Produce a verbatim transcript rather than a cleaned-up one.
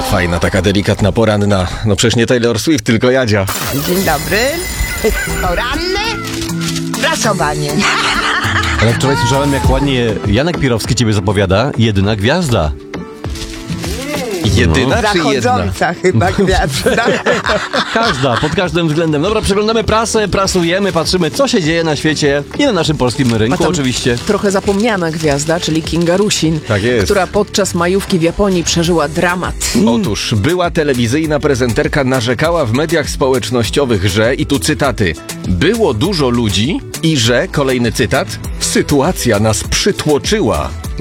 Fajna, taka delikatna, poranna. No przecież nie Taylor Swift, tylko Jadzia. Dzień dobry. Poranne prasowanie. Ale wczoraj słyszałem, jak ładnie Janek Pirowski ciebie zapowiada. Jedyna gwiazda. Jedyna czy jedna? Zachodząca chyba gwiazda. Każda, pod każdym względem. Dobra, przeglądamy prasę, prasujemy, patrzymy, co się dzieje na świecie i na naszym polskim A rynku tam oczywiście. Trochę zapomniana gwiazda, czyli Kinga Rusin, Tak jest. która podczas majówki w Japonii przeżyła dramat. Otóż była telewizyjna prezenterka narzekała w mediach społecznościowych, że, i tu cytaty, było dużo ludzi i że, kolejny cytat, sytuacja nas przytłoczyła.